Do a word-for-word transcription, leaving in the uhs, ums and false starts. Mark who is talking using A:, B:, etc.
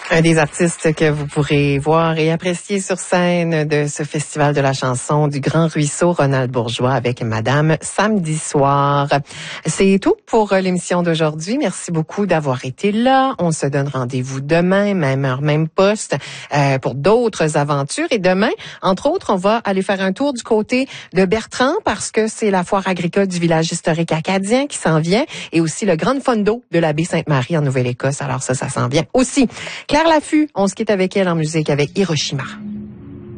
A: Un des artistes que vous pourrez voir et apprécier sur scène de ce festival de la chanson du Grand Ruisseau, Ronald Bourgeois avec Madame samedi soir. C'est tout pour l'émission d'aujourd'hui. Merci beaucoup d'avoir été là. On se donne rendez-vous demain, même heure, même poste, euh, pour d'autres aventures. Et demain, entre autres, on va aller faire un tour du côté de Bertrand parce que c'est la foire agricole du village historique acadien qui s'en vient et aussi le Grand Fondo de la baie Sainte-Marie en Nouvelle-Écosse. Alors ça, ça s'en vient aussi. Claire Laffut, on se quitte avec elle en musique avec Hiroshima.